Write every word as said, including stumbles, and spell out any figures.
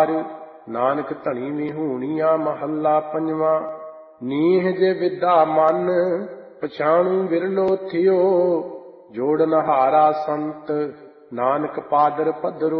ਵਿਚਾਰ। ਨਾਨਕ ਧਣੀ ਵਿਹੂਣੀਆਂ ਮਹੱਲਾ ਪੰਜਵਾਂ। ਨੀਹ ਜੇ ਵਿਦਾ ਮਨ ਪਛਾਣੂ ਵਿਰਲੋ ਥਿਓ। ਜੋੜਨਹਾਰਾ ਸੰਤ ਨਾਨਕ ਪਾਦਰ ਪਦਰੋ।